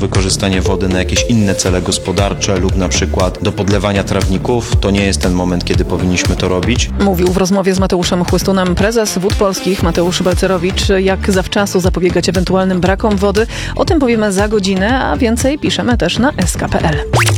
wykorzystanie wody na jakieś inne cele gospodarcze lub na przykład do podlewania trawników, to nie jest ten moment, kiedy powinniśmy to robić. Mówił w rozmowie z Mateuszem Chłystunem prezes Wód Polskich Mateusz Balcerowicz. Jak zawczasu zapobiegać ewentualnym brakom wody? O tym powiemy za godzinę, a więcej piszemy też na sk.pl.